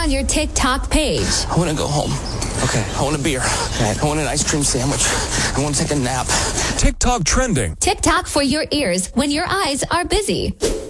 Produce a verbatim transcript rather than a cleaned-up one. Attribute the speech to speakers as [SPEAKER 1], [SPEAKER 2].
[SPEAKER 1] on your TikTok page.
[SPEAKER 2] I want to go home. Okay. I want a beer. Right. I want an ice cream sandwich. I want to take a nap.
[SPEAKER 3] TikTok trending.
[SPEAKER 1] TikTok for your ears when your eyes are busy.